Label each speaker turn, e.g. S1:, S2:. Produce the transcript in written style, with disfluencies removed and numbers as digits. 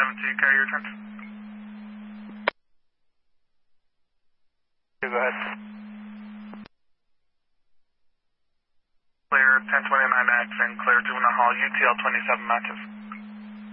S1: 272 carrier attention. Go ahead. Clear 1029X and clear Juvenile Hall, UTL 27 matches.